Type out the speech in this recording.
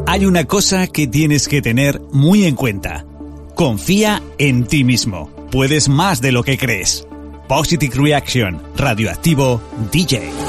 Hay una cosa que tienes que tener muy en cuenta. Confía en ti mismo. Puedes más de lo que crees. Positive Reaction, Radioactivo DJ.